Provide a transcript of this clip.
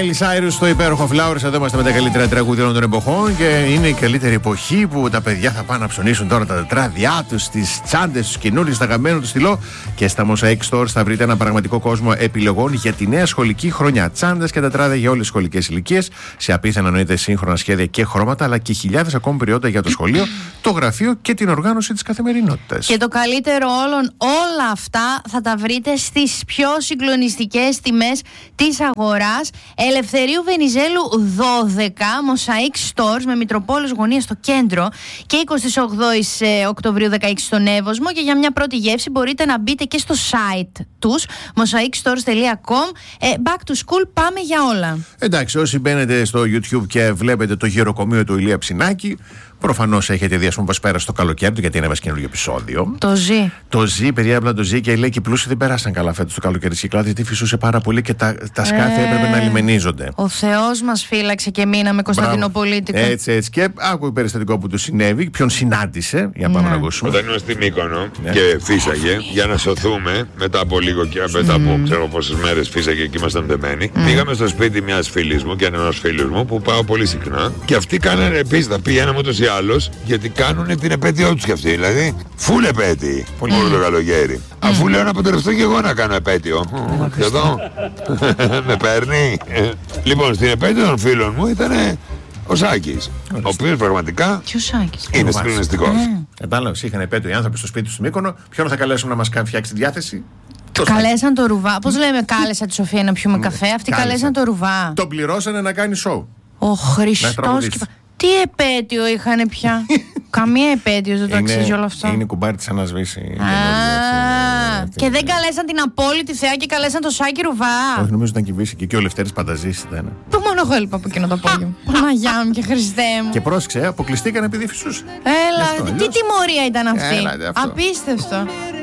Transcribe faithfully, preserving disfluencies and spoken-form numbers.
Μάιλι Σάιρους στο υπέροχο Flowers. Εδώ είμαστε με τα καλύτερα τραγούδια όλων των εποχών. Και είναι η καλύτερη εποχή που τα παιδιά θα πάνε να ψωνίσουν τώρα τα τετράδια τους, τις τσάντες τους καινούριες, τα αγαπημένα του στυλό. Και στα Mosaic Stores θα βρείτε ένα πραγματικό κόσμο επιλογών για τη νέα σχολική χρονιά. Τσάντες και τετράδια για όλες τις σχολικές ηλικίες. Σε απίθανα εννοείται σύγχρονα σχέδια και χρώματα, αλλά και χιλιάδες ακόμη προϊόντα για το σχολείο, το γραφείο και την οργάνωση της καθημερινότητας. Και το καλύτερο όλων, όλα αυτά θα τα βρείτε στις πιο συγκλονιστικές τιμές της αγοράς. Ελευθερίου Βενιζέλου δώδεκα, Mosaic Stores με Μητροπόλεως Γωνία στο κέντρο και εικοστή όγδοη Οκτωβρίου δεκαέξι στον Εύωσμο. Και για μια πρώτη γεύση μπορείτε να μπείτε και στο site τους mosaic stores τελεία com. ε, Back to school, πάμε για όλα. Εντάξει, όσοι μπαίνετε στο YouTube και βλέπετε το γεροκομείο του Ηλία Ψινάκη, προφανώς έχετε δει, ας πούμε, πως πέρασε το καλοκαίρι του, γιατί είναι ένα καινούργιο επεισόδιο. Το ζει. Το ζει, παιδιά, απλά το ζει και λέει και οι πλούσιοι δεν περάσαν καλά φέτος το καλοκαίρι της Κυκλάδας, γιατί φυσούσε πάρα πολύ και τα, τα σκάφη ε, έπρεπε να λιμενίζονται. Ο Θεός μας φύλαξε και μείναμε Κωνσταντινοπολίτικο. Έτσι, έτσι. Και άκουγε περιστατικό που του συνέβη, ποιον συνάντησε. Για να πάμε ναι. να ακούσουμε. Όταν ήμουν στη Μύκονο ναι. και φύσαγε για να σωθούμε μετά από λίγο και μετά από mm. ξέρω πόσες μέρες φύσαγε και ήμασταν δεμένοι. Mm. Πήγαμε στο σπίτι μιας φίλης μου και ενός φίλου μου που πάω πολύ συχνά και αυτοί κάνανε επίσης, τα πήγαιναμε ούτως ή άλλως, γιατί κάνουν την επέτειό τους κι αυτοί. Δηλαδή, φουλ επέτειοι. Πολύ mm. το καλοκαίρι. Mm. Αφού λέω να παντρευτώ και εγώ να κάνω επέτειο. Και εδώ με παίρνει. Λοιπόν, στην επέτειο των φίλων μου ήταν ο Σάκης, ο οποίος πραγματικά είναι συγκλονιστικός. Επαναλαμβάνω, είχαν επέτειο οι άνθρωποι στο σπίτι του στη Μύκονο. Ποιον θα καλέσουμε να μας φτιάξει τη διάθεση? Καλέσαν το Ρουβά. Πώς λέμε, κάλεσα τη Σοφία να πιούμε καφέ. Αυτοί καλέσαν το Ρουβά. Τον πληρώσανε να κάνει σοου. Ο Χριστός. Τι επέτειο είχανε πια? Καμία επέτειο δεν το αξίζει όλο αυτό. Είναι κουμπάρι της ανασβήση. Και δεν καλέσαν την απόλυτη θεά και καλέσαν το Σάκη Ρουβά. Όχι, νομίζω ήταν κυβήσει και, και ο Λευτέρης Πανταζής ήταν. Που μόνο εγώ έλειπα από εκείνο το απόγευμα. Παναγιά μου και Χριστέ μου. Και πρόσεξε, αποκλειστήκαν επειδή φυσούσε. Έλα, τι τιμωρία ήταν αυτή. Απίστευτο.